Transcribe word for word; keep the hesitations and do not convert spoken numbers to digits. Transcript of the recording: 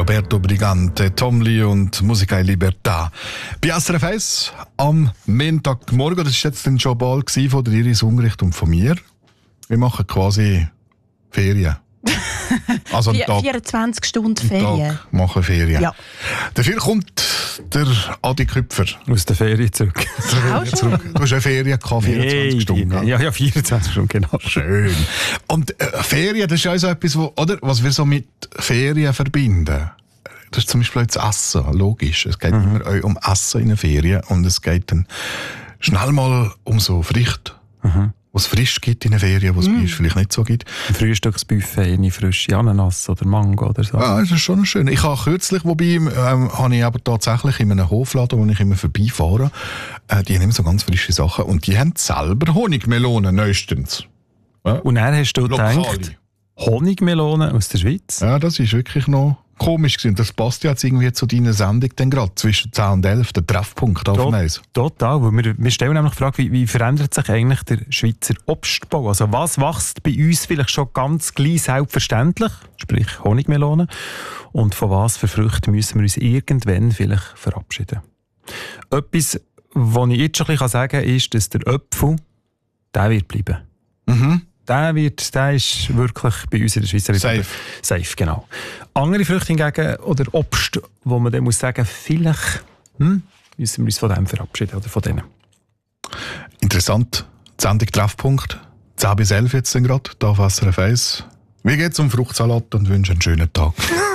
Roberto Brigante, Tom Lee und Musica in Libertà. Bei S R F eins am Montagmorgen, das war jetzt dann schon bald von der Iris Ungerecht und von mir. Wir machen quasi Ferien. Also einen Tag, vierundzwanzig Stunden Ferien. Tag machen Ferien. Ja. Dafür kommt der Adi Küpfer. Aus der Ferien zurück. Auch schon? Zurück. Du hast eine Ferien gehabt, vierundzwanzig Hey, Stunden. Ja, ja, vierundzwanzig Stunden, genau. Schön. Und äh, Ferien, das ist ja so etwas, wo, oder, was wir so mit Ferien verbinden. Das ist zum Beispiel das Essen, logisch. Es geht mhm. immer um Essen in den Ferien und es geht dann schnell mal um so Früchte, mhm. was es frisch gibt in den Ferien, was es mm. vielleicht nicht so gibt. Ein Frühstücksbuffet, eine frische Ananas oder Mango oder so. Ja, das ist schon schön. Ich habe kürzlich, wobei ähm, habe ich aber tatsächlich in einem Hofladen, wo ich immer vorbeifahre, äh, die haben immer so ganz frische Sachen und die haben selber Honigmelonen neuestens. Ja? Und dann hast du Lokale. gedacht, Honigmelonen aus der Schweiz? Ja, das ist wirklich noch komisch gewesen. Das passt ja jetzt irgendwie zu deiner Sendung dann gerade, zwischen zehn und elf, der Treffpunkt auf dem Eis. Total, weil wir, wir stellen nämlich die Frage, wie, wie verändert sich eigentlich der Schweizer Obstbau? Also was wächst bei uns vielleicht schon ganz gleich selbstverständlich, sprich Honigmelonen, und von was für Früchten müssen wir uns irgendwann vielleicht verabschieden? Etwas, was ich jetzt schon ein bisschen sagen kann, ist, dass der Apfel, der wird bleiben. Mhm. Der, wird, der ist wirklich bei uns in der Schweiz safe. Safe, genau. Andere Früchte hingegen, oder Obst, wo man dann muss sagen, vielleicht hm, müssen wir uns von dem verabschieden, oder von denen. Interessant. Die Sendung Treffpunkt. zehn bis elf jetzt gerade, hier auf S R F eins. Wir gehen zum Fruchtsalat und wünschen einen schönen Tag.